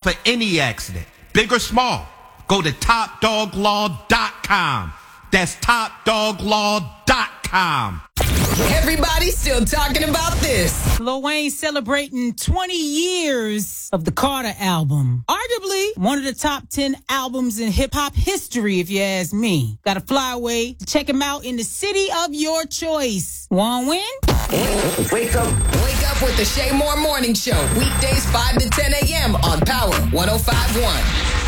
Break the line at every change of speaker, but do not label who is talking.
For any accident, big or small, go to TopDogLaw.com. That's TopDogLaw.com.
Everybody's still talking about this.
Lil Wayne celebrating 20 years of the Carter album. Arguably one of the top 10 albums in hip-hop history, if you ask me. Got to fly away to check him out in the city of your choice. Want win?
Wake up with the Shay Moore Morning Show. Weekdays 5 to 10 a.m. on Power 105.1.